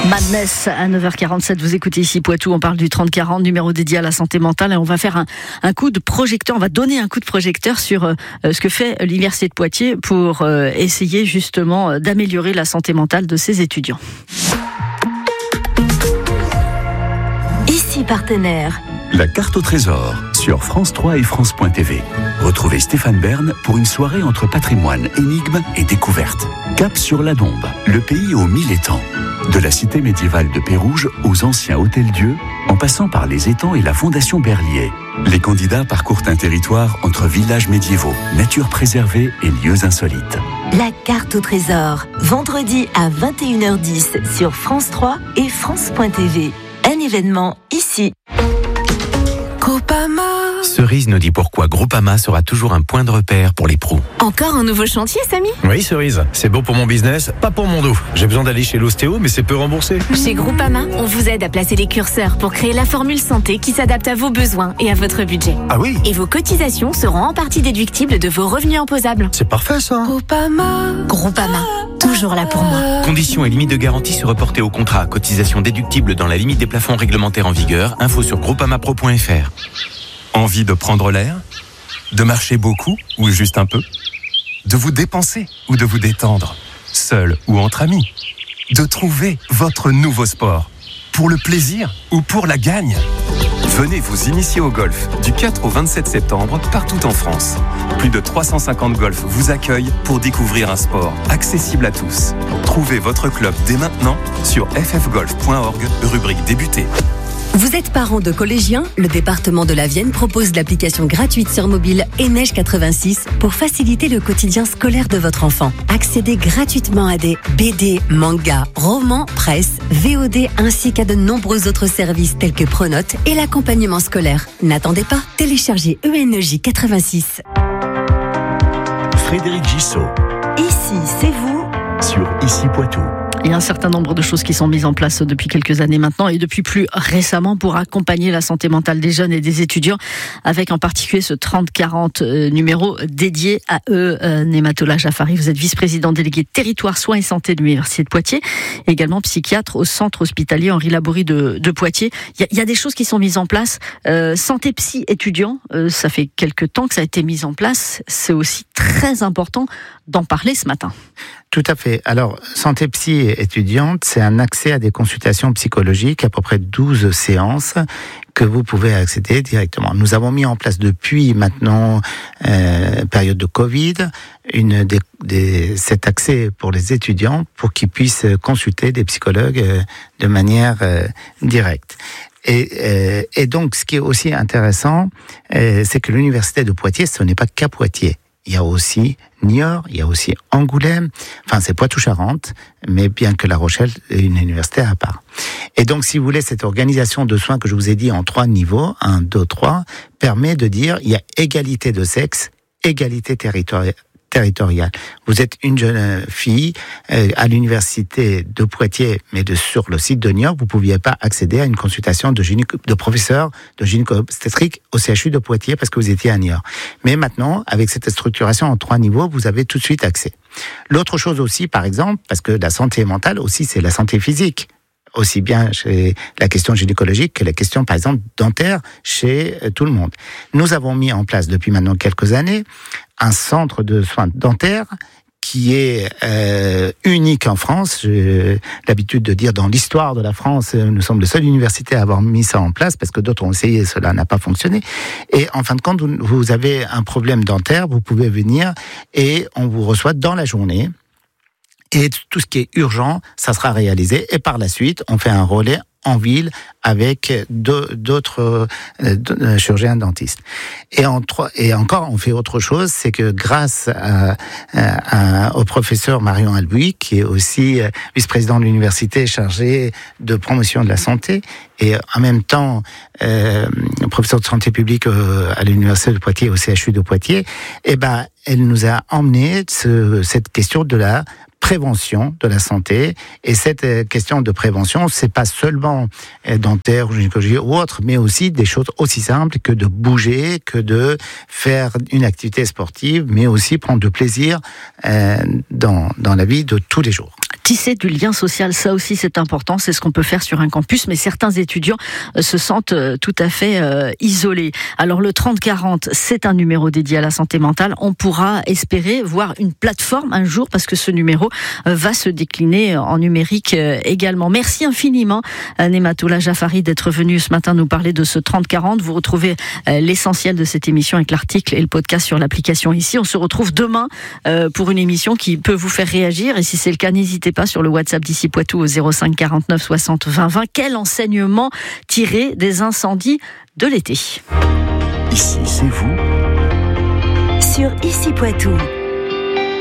Madness à 9h47, vous écoutez ici Poitou, on parle du 30-40, numéro dédié à la santé mentale, et on va faire un coup de projecteur, on va donner un coup de projecteur sur ce que fait l'Université de Poitiers pour essayer justement d'améliorer la santé mentale de ses étudiants. Ici partenaire. La carte au trésor sur France 3 et France.tv. Retrouvez Stéphane Bern pour une soirée entre patrimoine, énigmes et découvertes. Cap sur la Dombe, le pays aux 1000 étangs. De la cité médiévale de Pérouge aux anciens hôtels-dieux, en passant par les étangs et la fondation Berlier. Les candidats parcourent un territoire entre villages médiévaux, nature préservée et lieux insolites. La carte au trésor, vendredi à 21h10 sur France 3 et France.tv. Un événement ici. Groupama. Cerise nous dit pourquoi Groupama sera toujours un point de repère pour les pros. Encore un nouveau chantier, Samy ? Oui, Cerise, c'est bon pour mon business, pas pour mon dos. J'ai besoin d'aller chez l'ostéo, mais c'est peu remboursé. Chez Groupama, on vous aide à placer les curseurs pour créer la formule santé qui s'adapte à vos besoins et à votre budget. Ah oui ? Et vos cotisations seront en partie déductibles de vos revenus imposables. C'est parfait ça. Groupama, toujours là pour moi. Conditions et limites de garantie se reporter au contrat. Cotisation déductible dans la limite des plafonds réglementaires en vigueur. Info sur groupamapro.fr. Envie de prendre l'air ? De marcher beaucoup ou juste un peu ? De vous dépenser ou de vous détendre ? Seul ou entre amis ? De trouver votre nouveau sport ? Pour le plaisir ou pour la gagne ? Venez vous initier au golf du 4 au 27 septembre partout en France. Plus de 350 golfs vous accueillent pour découvrir un sport accessible à tous. Trouvez votre club dès maintenant sur ffgolf.org, rubrique débuter. Vous êtes parent de collégiens ? Le département de la Vienne propose l'application gratuite sur mobile Neige 86 pour faciliter le quotidien scolaire de votre enfant. Accédez gratuitement à des BD, mangas, romans, presse, VOD ainsi qu'à de nombreux autres services tels que Pronote et l'accompagnement scolaire. N'attendez pas, téléchargez ENEJ 86. Frédéric Gissot Ici, c'est vous. sur Ici Poitou. Il y a un certain nombre de choses qui sont mises en place depuis quelques années maintenant et depuis plus récemment pour accompagner la santé mentale des jeunes et des étudiants, avec en particulier ce 30-40 numéro dédié à eux. Nematola Jaffari, vous êtes vice-président délégué territoire soins et santé de l'Université de Poitiers, et également psychiatre au centre hospitalier Henri Laborie de Poitiers. Il y a des choses qui sont mises en place. Santé psy étudiant, ça fait quelques temps que ça a été mis en place. C'est aussi très important d'en parler ce matin. Tout à fait. Alors, santé psy étudiante, c'est un accès à des consultations psychologiques, à peu près 12 séances que vous pouvez accéder directement. Nous avons mis en place depuis maintenant, période de Covid, cet accès pour les étudiants pour qu'ils puissent consulter des psychologues de manière directe. Et donc, ce qui est aussi intéressant, c'est que l'Université de Poitiers, ce n'est pas qu'à Poitiers. Il y a aussi Niort, il y a aussi Angoulême, enfin c'est Poitou-Charentes, mais bien que La Rochelle est une université à part. Et donc si vous voulez, cette organisation de soins que je vous ai dit en 3 niveaux, 1, 2, 3, permet de dire il y a égalité de sexe, égalité territoriale. Vous êtes une jeune fille à l'université de Poitiers, mais sur le site de Niort, vous ne pouviez pas accéder à une consultation de professeur de gynéco-obstétrique au CHU de Poitiers parce que vous étiez à Niort. Mais maintenant, avec cette structuration en 3 niveaux, vous avez tout de suite accès. L'autre chose aussi, par exemple, parce que la santé mentale aussi, c'est la santé physique. Aussi bien chez la question gynécologique que la question, par exemple, dentaire chez tout le monde. Nous avons mis en place depuis maintenant quelques années un centre de soins dentaires qui est unique en France. J'ai l'habitude de dire dans l'histoire de la France, nous sommes la seule université à avoir mis ça en place parce que d'autres ont essayé, cela n'a pas fonctionné. Et en fin de compte, vous avez un problème dentaire, vous pouvez venir et on vous reçoit dans la journée. Et tout ce qui est urgent, ça sera réalisé. Et par la suite, on fait un relais en ville avec d'autres chirurgiens dentistes. Et encore, on fait autre chose, c'est que grâce au professeur Marion Albuy, qui est aussi vice-président de l'université chargé de promotion de la santé, et en même temps professeur de santé publique à l'université de Poitiers, au CHU de Poitiers, elle nous a emmené cette question de la prévention de la santé. Et cette question de prévention, c'est pas seulement dentaire ou gynécologie ou autre, mais aussi des choses aussi simples que de bouger, que de faire une activité sportive, mais aussi prendre du plaisir dans la vie de tous les jours. tisser du lien social, ça aussi c'est important, c'est ce qu'on peut faire sur un campus, mais certains étudiants se sentent tout à fait isolés. Alors le 3040, c'est un numéro dédié à la santé mentale. On pourra espérer voir une plateforme un jour, parce que ce numéro va se décliner en numérique également. Merci infiniment Nematoula Jafari d'être venu ce matin nous parler de ce 3040. Vous retrouvez l'essentiel de cette émission avec l'article et le podcast sur l'application ici. On se retrouve demain pour une émission qui peut vous faire réagir, et si c'est le cas, n'hésitez pas sur le WhatsApp d'Ici Poitou au 05 49 60 20 20. Quel enseignement tirer des incendies de l'été? Ici, c'est vous. Sur Ici Poitou.